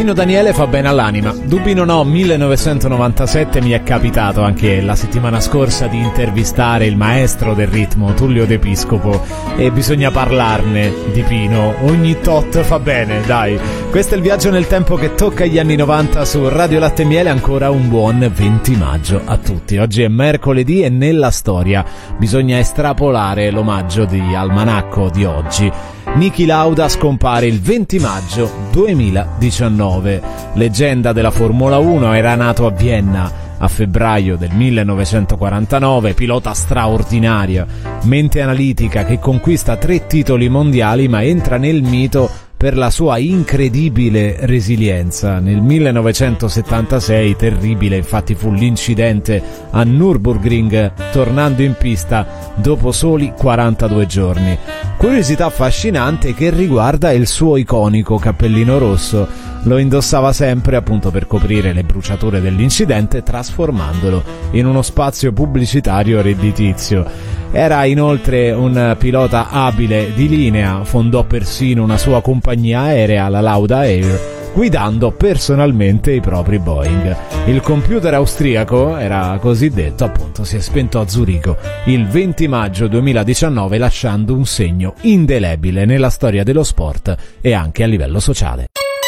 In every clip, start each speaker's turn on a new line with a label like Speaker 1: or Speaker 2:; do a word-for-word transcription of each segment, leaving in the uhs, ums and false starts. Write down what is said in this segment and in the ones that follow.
Speaker 1: Pino Daniele fa bene all'anima, dubbi non ho. Millenovecentonovantasette mi è capitato anche la settimana scorsa di intervistare il maestro del ritmo, Tullio De Piscopo, e bisogna parlarne di Pino, ogni tot fa bene, dai. Questo è il viaggio nel tempo che tocca gli anni novanta su Radio Latte e Miele. Ancora un buon venti maggio a tutti. Oggi è mercoledì e nella storia bisogna estrapolare l'omaggio di almanacco di oggi. Niki Lauda scompare il venti maggio duemiladiciannove. Leggenda della Formula uno, era nato a Vienna a febbraio del millenovecentoquarantanove, pilota straordinaria, mente analitica che conquista tre titoli mondiali ma entra nel mito per la sua incredibile resilienza. Nel millenovecentosettantasei, terribile infatti fu l'incidente a Nürburgring, tornando in pista dopo soli quarantadue giorni. Curiosità affascinante che riguarda il suo iconico cappellino rosso. Lo indossava sempre appunto per coprire le bruciature dell'incidente, trasformandolo in uno spazio pubblicitario redditizio. Era inoltre un pilota abile di linea, fondò persino una sua compagnia aerea, la Lauda Air, guidando personalmente i propri Boeing. Il computer austriaco, era così detto, appunto si è spento a Zurigo il venti maggio duemiladiciannove, lasciando un segno indelebile nella storia dello sport e anche a livello sociale.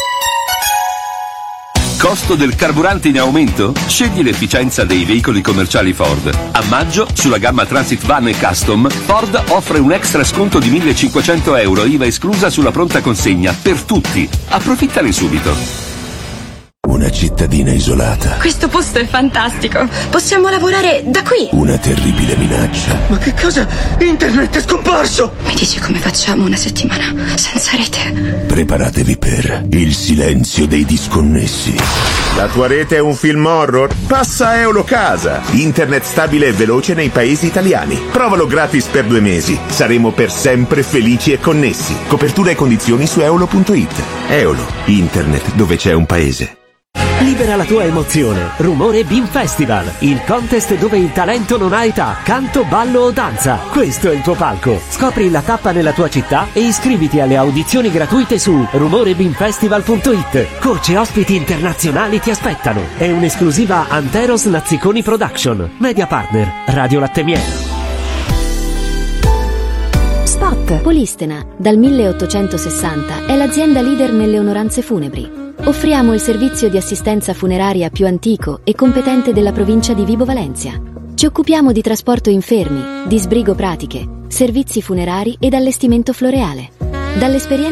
Speaker 2: Costo del carburante in aumento? Scegli l'efficienza dei veicoli commerciali Ford. A maggio, sulla gamma Transit Van e Custom, Ford offre un extra sconto di millecinquecento euro, I V A esclusa sulla pronta consegna, per tutti. Approfittane subito.
Speaker 3: Una cittadina isolata.
Speaker 4: Questo posto è fantastico. Possiamo lavorare da qui.
Speaker 3: Una terribile minaccia.
Speaker 5: Ma che cosa? Internet è scomparso!
Speaker 4: Mi dici come facciamo una settimana senza rete?
Speaker 3: Preparatevi per il silenzio dei disconnessi.
Speaker 6: La tua rete è un film horror? Passa a Eulocasa. Internet stabile e veloce nei paesi italiani. Provalo gratis per due mesi. Saremo per sempre felici e connessi. Copertura e condizioni su eolo punto it. Eolo, internet dove c'è un paese.
Speaker 7: Libera la tua emozione. Rumore Beam Festival, il contest dove il talento non ha età, canto, ballo o danza. Questo è il tuo palco. Scopri la tappa nella tua città e iscriviti alle audizioni gratuite su rumore beam festival punto it. Coach e ospiti internazionali ti aspettano. È un'esclusiva Anteros Nazziconi Production. Media partner Radio Latte e Miele.
Speaker 8: Spot Polistena, dal milleottocentosessanta, è l'azienda leader nelle onoranze funebri. Offriamo il servizio di assistenza funeraria più antico e competente della provincia di Vibo Valentia. Ci occupiamo di trasporto infermi, di sbrigo pratiche, servizi funerari ed allestimento floreale. Dall'esperienza